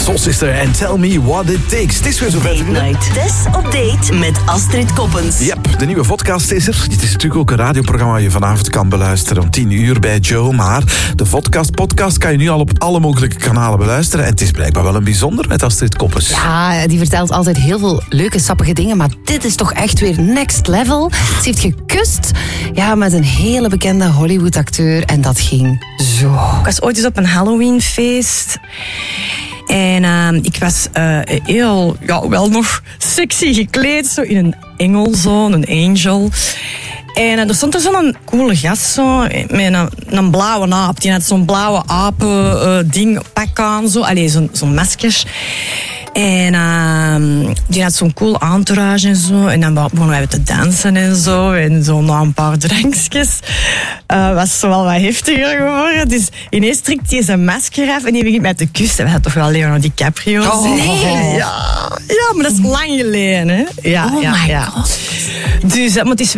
Soul Sister en Tell Me What It Takes. Het is weer zover. Night. Test Update met Astrid Koppens. Yep, de nieuwe podcast is er. Het is natuurlijk ook een radioprogramma waar je vanavond kan beluisteren om 10 uur bij Joe. Maar de podcast kan je nu al op alle mogelijke kanalen beluisteren. En het is blijkbaar wel een bijzonder met Astrid Koppens. Ja, die vertelt altijd heel veel leuke, sappige dingen. Maar dit is toch echt weer next level. Ze heeft gekust met een hele bekende Hollywood-acteur. En dat ging zo. Ik was ooit eens op een Halloweenfeest. En ik was wel nog sexy gekleed. Zo in een engel, een angel. En er stond er zo'n coole gast zo, met een blauwe aap. Die had zo'n blauwe apen pak aan. Zo'n masker. En die had zo'n cool entourage en zo. En dan begonnen wij te dansen en zo. En zo na een paar drankjes was het wel wat heftiger geworden. Dus ineens trekt hij zijn masker af en die begint mij te kussen. We hadden toch wel Leonardo DiCaprio zien? Nee. Ja, maar dat is lang geleden, hè? Ja, my god. Dus, maar het is